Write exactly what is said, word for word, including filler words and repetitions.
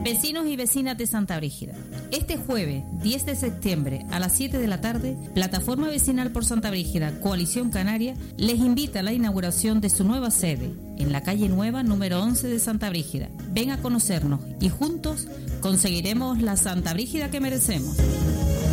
Vecinos y vecinas de Santa Brígida, este jueves diez de septiembre a las siete de la tarde, Plataforma Vecinal por Santa Brígida, Coalición Canaria, les invita a la inauguración de su nueva sede, en la calle Nueva número once de Santa Brígida. Ven a conocernos y juntos conseguiremos la Santa Brígida que merecemos.